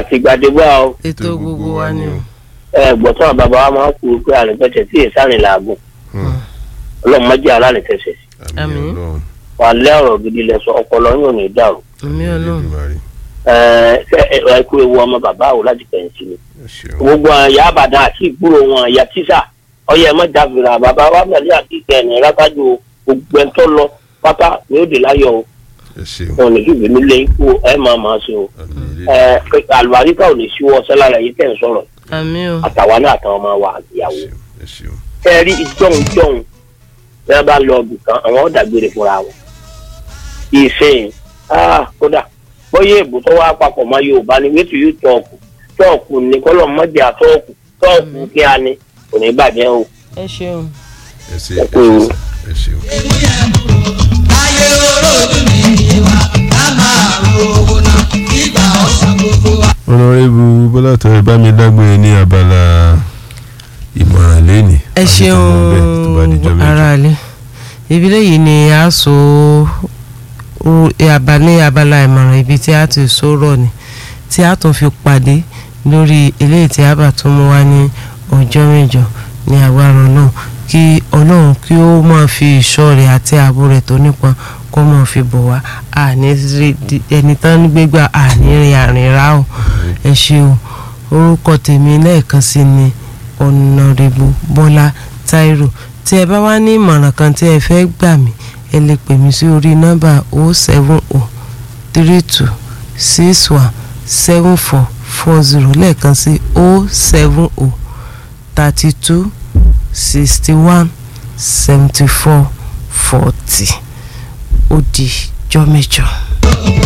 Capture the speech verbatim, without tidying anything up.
àtìgbàdégbà o. ètò gbogbo wa ni o. ẹ gbọ́tọ̀ bàbá wa máa ń kú pé àrùntẹ̀tẹ̀ tí èsàrìn làágùn ọlọ́run má jẹ́ alárìntẹ̀sẹ̀. àmín. wà lẹ́ ọ̀rọ̀ gidi lẹ sọ ọpọlọ yóò ní dàrú. àmín ọlọ́run. ẹ ẹ kú ewu ọmọ bàbá o láti fẹ̀yìntì ni. gbogbo àyà àbàdàn àti ìgbúrò wọn àyà tíṣà ọyẹ ẹ má dàgbìrà bàbá wa bẹ̀rẹ̀ àti ìkẹyìn rákájú gbogbo ẹ̀ tó lọ pátá ni ó dé láyọ̀ o. wọn ní kí ìbínú lé ikú ẹ máa máa ṣe o. àlùbáríkà ò ní síwọ́ sẹ́lára yìí tẹ̀ ń sọ̀rọ̀. àmín o. àtàwọn náà àtàwọn ọmọ wa àtìyàwó. ẹ rí ìjọ́hun jọ́hun bí wọ́n bá lọ ọdún kan àwọn ọ̀dàgbére fúnra wọn. ìsìn kódà bóyá èbó tó wá papọ̀ mọ́ Yorùbá ni wéètò yóò tọ́ọ̀kù tọ́ọ̀kù ní kọ́lọ̀ mọ́jà tọ́ọ̀kù tọ́ọ̀kù kí a ní kò ní bàjẹ́ o. ẹ ṣeun. ẹ ṣe ẹ ṣe ẹ ṣeun. ayé olóòtú mi wá ká máa ro owó náà nígbà ọ̀sán gbogbo wa. Honorable Bọ́lá Tọ́yẹ bá mi dágbére ní abala ìmọ̀ràn lẹ́nìí. ẹ ṣeun aráalé ìbílẹ̀ yìí ni a so ní abala ìmọ̀ràn ibi tí a ti sọ̀rọ̀ ni tí a tún fi pàdé lórí eléyìí tí a bá tún mú wá ní ọjọ́ mẹ́jọ ní agbára náà kí Ọlọ́run kí ó máa fi ìṣọ́ rẹ̀ àti ààbò rẹ̀ tó nípọn kó máa fi bọ̀ wá àní ẹni tán gbégbá àní rìn àrìn rà ó ẹ ṣé o orúkọ tèmi lẹ́ẹ̀kan sí ni Honorable Bọ́lá Táírò tí ẹ bá wá ní ìmọ̀ràn kan tí ẹ fẹ́ gbà mí ẹ lè pè mí sí orí nọ́mbà o seven o three two six one seven four four zero lẹ́ẹ̀kan sí o seven o thirty two sixty one seventy four forty ó di jọ́ mẹ́jọ.